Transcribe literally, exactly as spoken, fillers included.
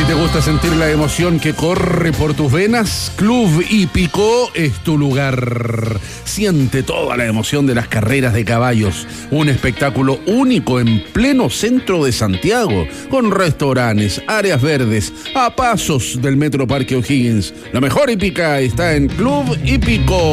te gusta sentir la emoción que corre por tus venas, Club Hípico es tu lugar. Siente toda la emoción de las carreras de caballos. Un espectáculo único en pleno centro de Santiago, con restaurantes, áreas verdes, a pasos del Metro Parque O'Higgins. La mejor hípica está en Club Hípico.